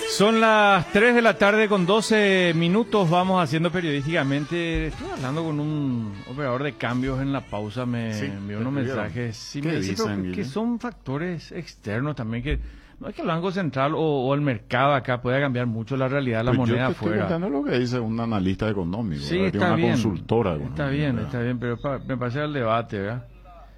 Son las 3 de la tarde con 12 minutos. Vamos haciendo periodísticamente. Estuve hablando con un operador de cambios en la pausa. Me envió unos mensajes. Sí, me dice que son factores externos también. Que no es que el Banco Central o el mercado acá pueda cambiar mucho la realidad de la moneda afuera. Estoy contando lo que dice un analista económico. Sí, ¿verdad? está una bien. Consultora Está económica, bien, pero me parece el debate, ¿verdad?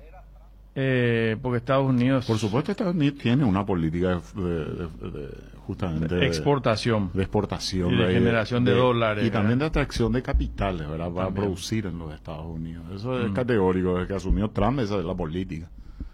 Porque Estados Unidos... Por supuesto, Estados Unidos tiene una política justamente de exportación. De exportación. Y de generación de dólares. Y también de atracción de capitales, ¿verdad? Para producir en los Estados Unidos. Eso es categórico, es que asumió Trump, esa es la política.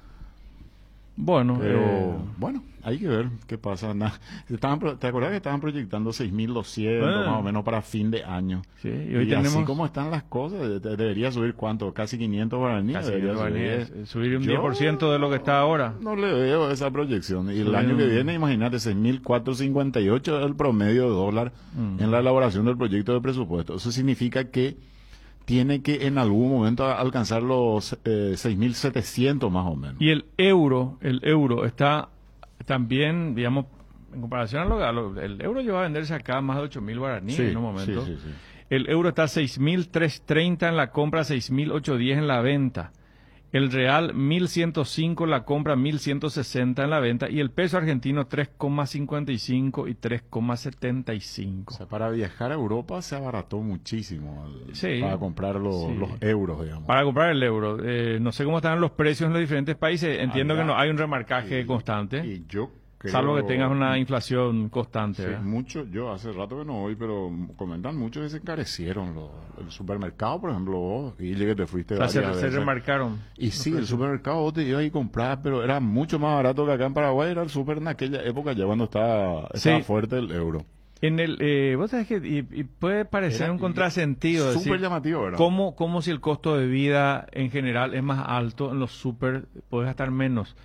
Bueno, pero bueno, hay que ver qué pasa. ¿Te acuerdas que estaban proyectando 6.200 más o menos para fin de año? Sí, y hoy tenemos... así como están las cosas, debería subir ¿cuánto? Casi 500 guaraníes. Casi 500 guaraníes. Subir un 10% de lo que está ahora. No le veo esa proyección. Y el año que viene, imagínate, 6.458 es el promedio de dólar en la elaboración del proyecto de presupuesto. Eso significa que tiene que en algún momento alcanzar los 6.700 más o menos. Y el euro está también, digamos, en comparación a el euro lleva a venderse acá más de 8.000 guaraníes en un momento. Sí. El euro está a 6.330 en la compra, 6.810 en la venta. El real 1.105 en la compra, 1.160 en la venta. Y el peso argentino 3,55 y 3,75. O sea, para viajar a Europa se abarató muchísimo sí, para comprar los euros, digamos. Para comprar el euro. No sé cómo están los precios en los diferentes países. Entiendo que no hay un remarcaje constante. Y yo creo, salvo que tengas una inflación constante. Sí, yo hace rato que no voy, pero comentan mucho que se encarecieron el supermercado, por ejemplo, y que te fuiste se remarcaron. Y sí, el supermercado vos te ibas y comprabas, pero era mucho más barato que acá en Paraguay, era el super en aquella época ya cuando estaba fuerte el euro. En el, vos sabés que y puede parecer un contrasentido. Súper llamativo, ¿verdad? Como si el costo de vida en general es más alto, en los super podés gastar menos.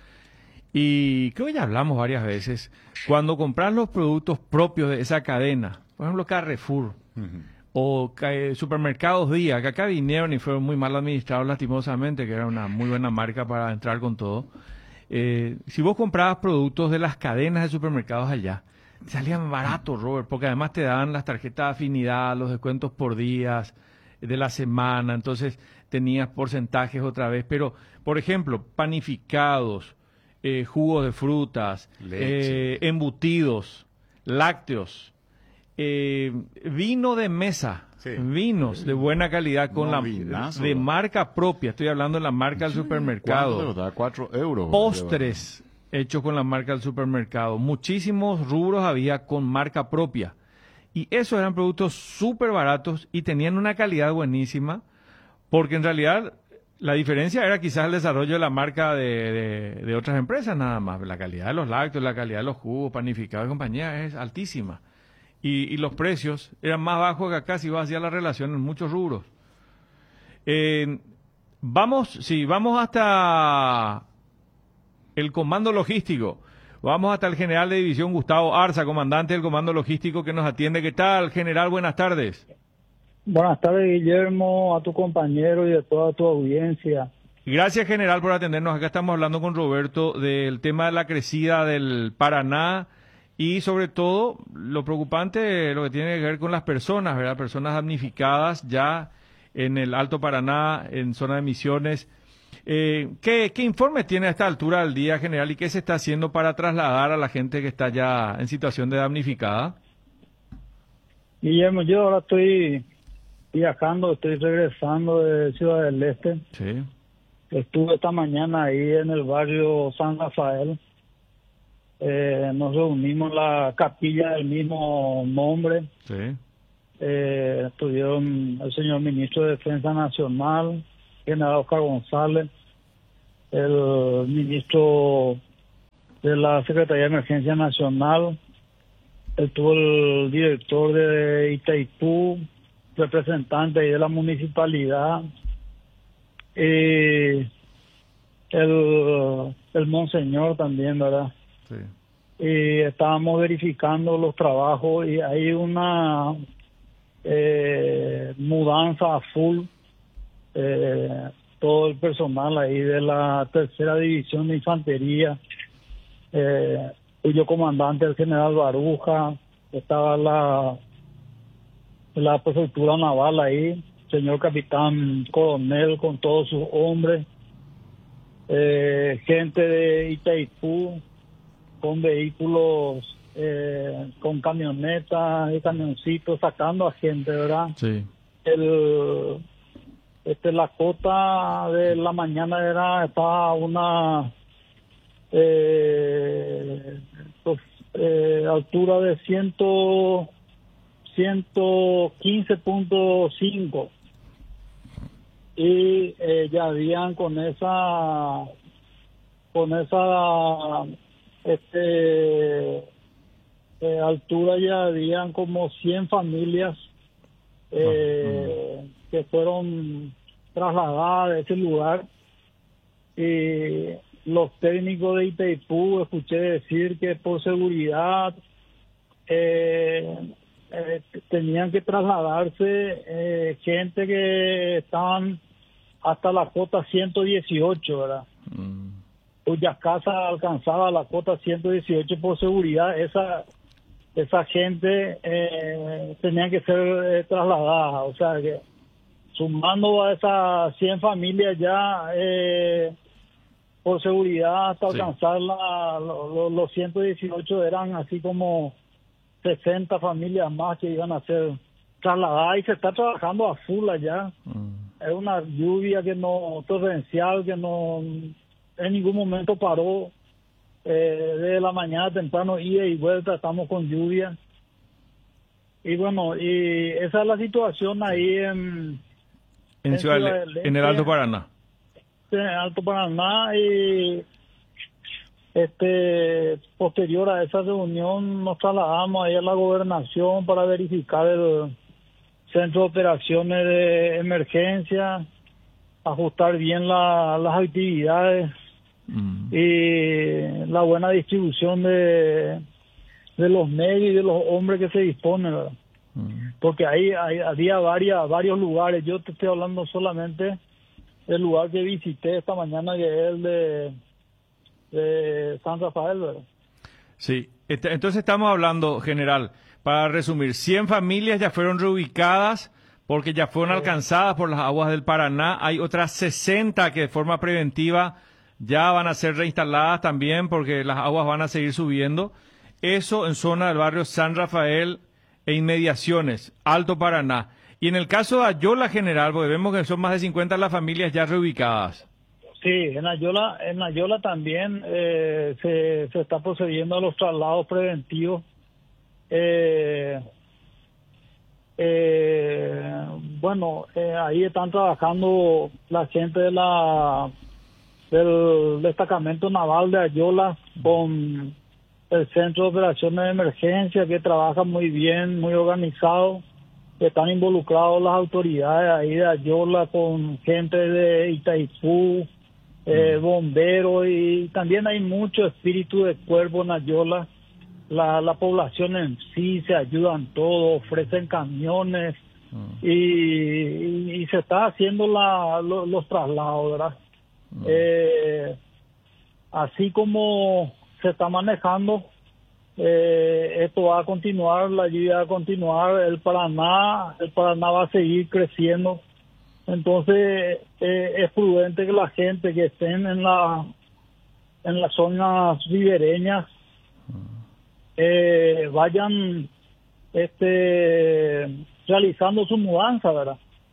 Y creo que ya hablamos varias veces, cuando compras los productos propios de esa cadena, por ejemplo Carrefour o Supermercados Día, que acá vinieron y fueron muy mal administrados lastimosamente, que era una muy buena marca para entrar con todo. Si vos comprabas productos de las cadenas de supermercados allá, te salían baratos, Robert, porque además te daban las tarjetas de afinidad, los descuentos por días de la semana, entonces tenías porcentajes otra vez. Pero, por ejemplo, panificados, jugos de frutas, embutidos, lácteos, vino de mesa, vinos de buena calidad con de marca propia, estoy hablando de la marca del supermercado. Da 4 euros. Postres hechos con la marca del supermercado. Muchísimos rubros había con marca propia. Y esos eran productos súper baratos y tenían una calidad buenísima, porque en realidad la diferencia era quizás el desarrollo de la marca de otras empresas nada más. La calidad de los lácteos, la calidad de los jugos, panificados de compañía es altísima. Y los precios eran más bajos que acá si vas hacia la relación en muchos rubros. Vamos hasta el Comando Logístico. Vamos hasta el general de división Gustavo Arza, comandante del Comando Logístico que nos atiende. ¿Qué tal, general? Buenas tardes. Buenas tardes, Guillermo, a tu compañero y a toda tu audiencia. Gracias, general, por atendernos. Acá estamos hablando con Roberto del tema de la crecida del Paraná y, sobre todo, lo preocupante, lo que tiene que ver con las personas, ¿verdad? Personas damnificadas ya en el Alto Paraná, en zona de Misiones. ¿Qué informe tiene a esta altura del día, general, y qué se está haciendo para trasladar a la gente que está ya en situación de damnificada? Guillermo, yo ahora estoy viajando, estoy regresando de Ciudad del Este. Sí. Estuve esta mañana ahí en el barrio San Rafael. Nos reunimos en la capilla del mismo nombre. Sí. Estuvieron el señor ministro de Defensa Nacional, general Oscar González, el ministro de la Secretaría de Emergencia Nacional, estuvo el director de Itaipú, representante ahí de la municipalidad, el monseñor también, ¿verdad? Sí. Y estábamos verificando los trabajos y hay una mudanza a full, todo el personal ahí de la tercera división de infantería cuyo comandante el general Baruja, estaba la prefectura naval ahí, señor capitán coronel con todos sus hombres, gente de Itaipú con vehículos, con camionetas y camioncitos sacando a gente, ¿verdad? Sí. La cota de la mañana estaba a una altura de 115.5 y ya habían con esa altura ya habían como 100 familias que fueron trasladadas de ese lugar, y los técnicos de Itaipú escuché decir que por seguridad tenían que trasladarse gente que estaban hasta la cota 118, ¿verdad? Cuyas casas alcanzaba la cota 118 por seguridad. Esa gente tenía que ser trasladada, o sea que sumando a esas 100 familias ya por seguridad hasta alcanzar los 118 eran así como 60 familias más que iban a ser trasladadas, y se está trabajando a full allá. Es una lluvia que no torrencial, que no en ningún momento paró. De la mañana temprano, ida y vuelta, estamos con lluvia. Y bueno, y esa es la situación ahí en Ciudad en el Alto Paraná. En el Alto Paraná. Y posterior a esa reunión nos trasladamos ahí a la gobernación para verificar el centro de operaciones de emergencia, ajustar bien las actividades y la buena distribución de los medios y de los hombres que se disponen, ¿verdad? Porque ahí había varios lugares. Yo te estoy hablando solamente del lugar que visité esta mañana, que es el de San Rafael, ¿verdad? Sí, entonces estamos hablando, general, para resumir, 100 familias ya fueron reubicadas porque ya fueron alcanzadas por las aguas del Paraná. Hay otras 60 que de forma preventiva ya van a ser reinstaladas también porque las aguas van a seguir subiendo. Eso en zona del barrio San Rafael e inmediaciones, Alto Paraná. Y en el caso de Ayola, general, porque vemos que son más de 50 las familias ya reubicadas. Sí, en Ayola también se está procediendo a los traslados preventivos. Ahí están trabajando la gente del destacamento naval de Ayola con el centro de operaciones de emergencia, que trabaja muy bien, muy organizado. Están involucrados las autoridades ahí de Ayola con gente de Itaipú, bomberos, y también hay mucho espíritu de cuerpo en Ayola. La población en sí se ayudan todos, ofrecen camiones y se está haciendo los traslados, ¿verdad? Así como se está manejando, esto va a continuar, la lluvia va a continuar, el Paraná va a seguir creciendo. Entonces es prudente que la gente que estén en las zonas ribereñas vayan realizando su mudanza, ¿verdad?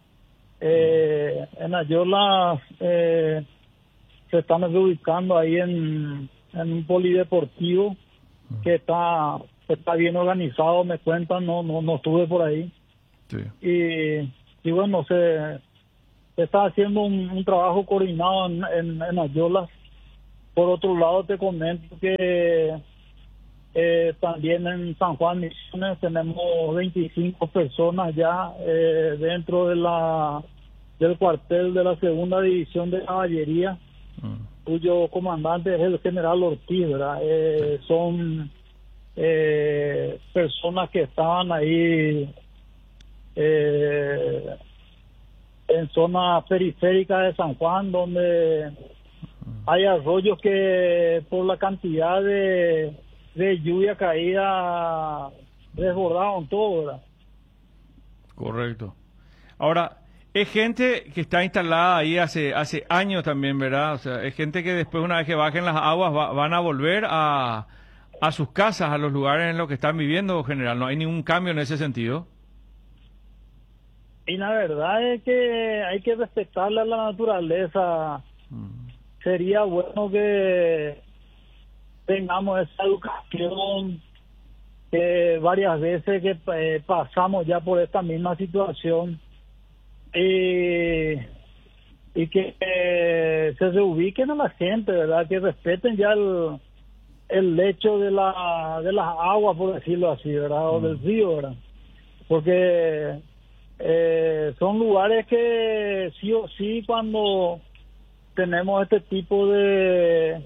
En Ayola se están reubicando ahí en un polideportivo que está bien organizado, me cuentan, no estuve por ahí. Sí. Y bueno, se está haciendo un trabajo coordinado en Ayola. Por otro lado, te comento que también en San Juan Misiones tenemos 25 personas ya dentro del cuartel de la segunda división de caballería, cuyo comandante es el general Ortiz, ¿verdad? Son personas que estaban ahí en zona periférica de San Juan, donde hay arroyos que por la cantidad de de lluvia caída desbordaron todo, ¿verdad? Correcto. Ahora, es gente que está instalada ahí hace años también, ¿verdad? O sea, es gente que después, una vez que bajen las aguas, van a volver a sus casas, a los lugares en los que están viviendo en general. No hay ningún cambio en ese sentido. Y la verdad es que hay que respetarle a la naturaleza. Sería bueno que tengamos esa educación, que varias veces que pasamos ya por esta misma situación, y que se reubiquen a la gente, ¿verdad? Que respeten ya el lecho de las aguas, por decirlo así, ¿verdad? O del río, ¿verdad? Porque son lugares que sí o sí, cuando tenemos este tipo de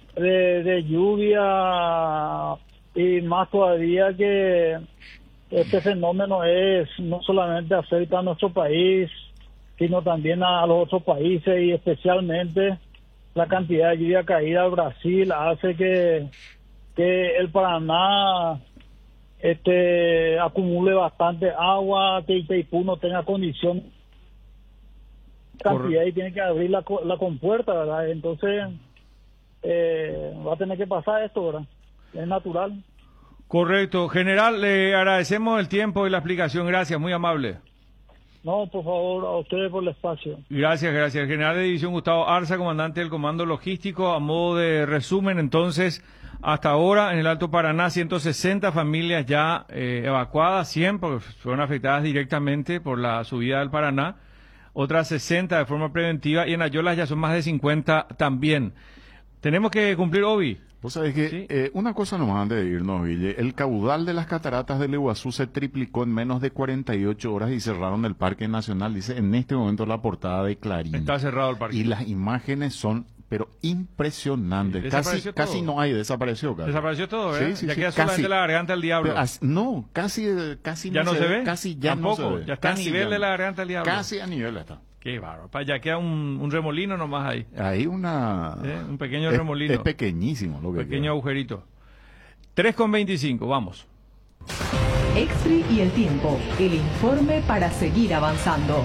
lluvia, y más todavía que este fenómeno no solamente afecta a nuestro país, sino también a los otros países, y especialmente la cantidad de lluvia caída al Brasil hace que el Paraná acumule bastante agua, que Itaipú no tenga condición cantidad y tiene que abrir la compuerta, ¿verdad? Entonces va a tener que pasar esto, ¿verdad? Es natural. Correcto. General, le agradecemos el tiempo y la explicación. Gracias, muy amable. No, por favor, a ustedes por el espacio. Gracias. El general de división Gustavo Arza, comandante del Comando Logístico. A modo de resumen, entonces, hasta ahora en el Alto Paraná, 160 familias ya evacuadas, 100 porque fueron afectadas directamente por la subida del Paraná, otras 60 de forma preventiva, y en Ayolas ya son más de 50 también. Tenemos que cumplir, Obi. Vos sabés que ¿Sí? Una cosa nomás antes de irnos, Guille. El caudal de las cataratas del Iguazú se triplicó en menos de 48 horas y cerraron el Parque Nacional. Dice en este momento la portada de Clarín. Está cerrado el parque. Y las imágenes son, pero impresionantes. Desapareció Casi todo. no hay, desapareció. Casi. Desapareció todo, ¿verdad? Sí, Ya sí, queda solamente casi. la garganta del diablo. Pero no, casi ¿Ya no se ve? Casi ya Tampoco. no se ve. Ya está Casi a nivel ya de no. la garganta del diablo. Casi a nivel está. Qué bárbaro. Ya queda un remolino nomás ahí. Hay una... Un pequeño remolino. Es pequeñísimo lo que Pequeño queda. agujerito. 3:25, vamos. Extra y el tiempo, el informe para seguir avanzando.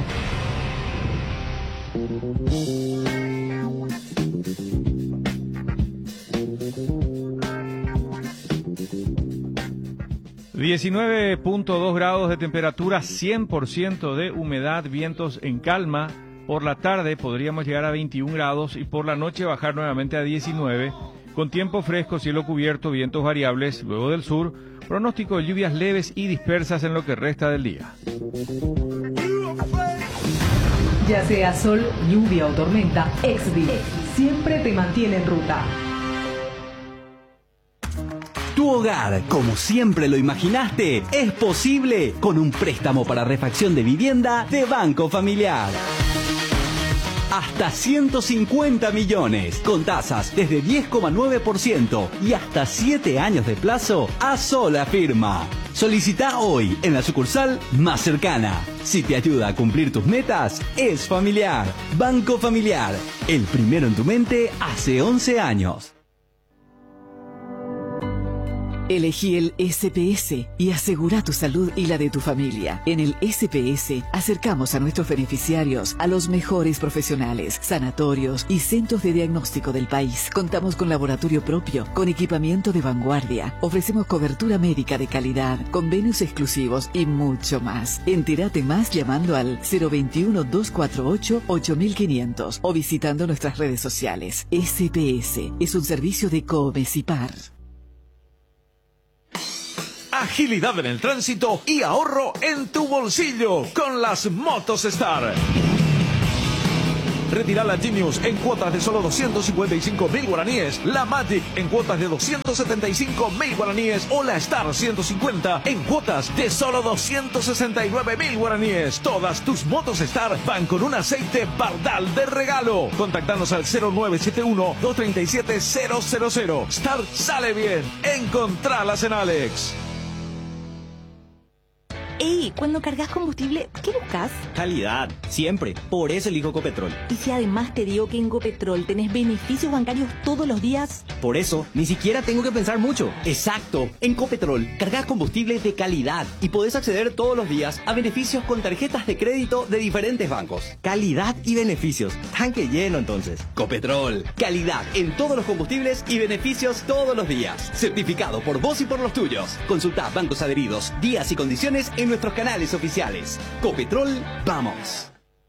...19.2 grados de temperatura, 100% de humedad, vientos en calma. Por la tarde podríamos llegar a 21 grados y por la noche bajar nuevamente a 19, con tiempo fresco, cielo cubierto, vientos variables, luego del sur, pronóstico de lluvias leves y dispersas en lo que resta del día. Ya sea sol, lluvia o tormenta, Exdi siempre te mantiene en ruta. Tu hogar, como siempre lo imaginaste, es posible con un préstamo para refacción de vivienda de Banco Familiar. Hasta 150 millones, con tasas desde 10,9% y hasta 7 años de plazo a sola firma. Solicita hoy en la sucursal más cercana. Si te ayuda a cumplir tus metas, es Familiar. Banco Familiar, el primero en tu mente hace 11 años. Elegí el SPS y asegura tu salud y la de tu familia. En el SPS acercamos a nuestros beneficiarios a los mejores profesionales, sanatorios y centros de diagnóstico del país. Contamos con laboratorio propio, con equipamiento de vanguardia. Ofrecemos cobertura médica de calidad, convenios exclusivos y mucho más. Entérate más llamando al 021-248-8500 o visitando nuestras redes sociales. SPS es un servicio de Comesipar. Agilidad en el tránsito y ahorro en tu bolsillo con las Motos Star. Retira la Genius en cuotas de solo 255.000 guaraníes, la Magic en cuotas de 275.000 guaraníes o la Star 150 en cuotas de solo 269.000 guaraníes. Todas tus Motos Star van con un aceite Bardal de regalo. Contactanos al 0971-237-000. Star sale bien. Encontralas en Alex. Ey, cuando cargas combustible, ¿qué buscas? Calidad, siempre. Por eso elijo Copetrol. Y si además te digo que en Copetrol tenés beneficios bancarios todos los días. Por eso, ni siquiera tengo que pensar mucho. Exacto. En Copetrol, cargas combustible de calidad y podés acceder todos los días a beneficios con tarjetas de crédito de diferentes bancos. Calidad y beneficios. Tanque lleno entonces. Copetrol. Calidad en todos los combustibles y beneficios todos los días. Certificado por vos y por los tuyos. Consulta bancos adheridos, días y condiciones en nuestros canales oficiales. Copetrol, vamos.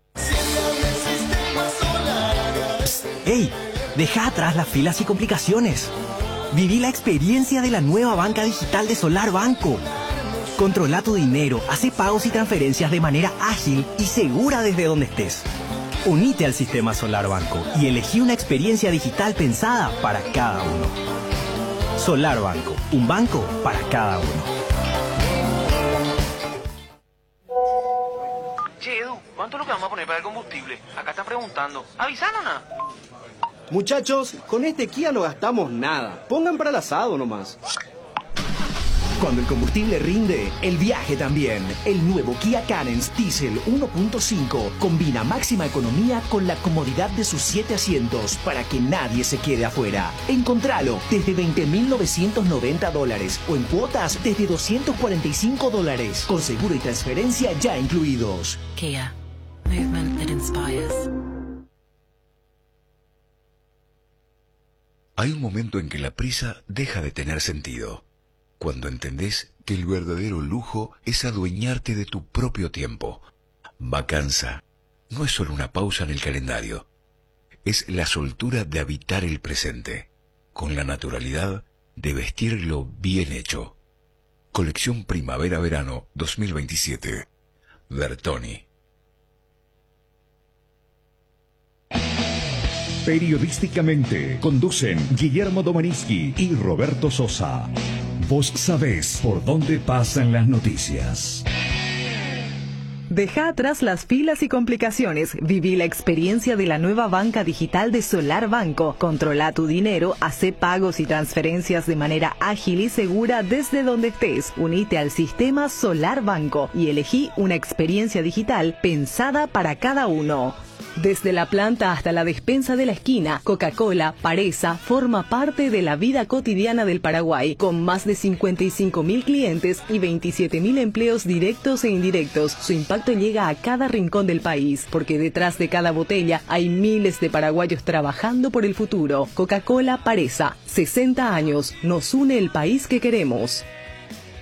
Psst, ¡ey! Deja atrás las filas y complicaciones. Viví la experiencia de la nueva banca digital de Solar Banco. Controla tu dinero, hace pagos y transferencias de manera ágil y segura desde donde estés. Unite al sistema Solar Banco y elegí una experiencia digital pensada para cada uno. Solar Banco, un banco para cada uno. Che, Edu, ¿cuánto es lo que vamos a poner para el combustible? Acá están preguntando. ¿Avisaron nada? Muchachos, con este Kia no gastamos nada. Pongan para el asado nomás. Cuando el combustible rinde, el viaje también. El nuevo Kia Carens Diesel 1.5 combina máxima economía con la comodidad de sus 7 asientos para que nadie se quede afuera. Encontralo desde $20,990 o en cuotas desde $245 con seguro y transferencia ya incluidos. Kia. Movement that inspires. Hay un momento en que la prisa deja de tener sentido. Cuando entendés que el verdadero lujo es adueñarte de tu propio tiempo. Vacanza no es solo una pausa en el calendario. Es la soltura de habitar el presente, con la naturalidad de vestirlo bien hecho. Colección Primavera-Verano 2027. Bertoni. Periodísticamente conducen Guillermo Domaniski y Roberto Sosa. Vos sabés por dónde pasan las noticias. Deja atrás las filas y complicaciones. Viví la experiencia de la nueva banca digital de Solar Banco. Controla tu dinero, hace pagos y transferencias de manera ágil y segura desde donde estés. Unite al sistema Solar Banco y elegí una experiencia digital pensada para cada uno. Desde la planta hasta la despensa de la esquina, Coca-Cola, Paresa, forma parte de la vida cotidiana del Paraguay, con más de 55.000 clientes y 27.000 empleos directos e indirectos. Su impacto llega a cada rincón del país, porque detrás de cada botella hay miles de paraguayos trabajando por el futuro. Coca-Cola, Paresa, 60 años, nos une el país que queremos.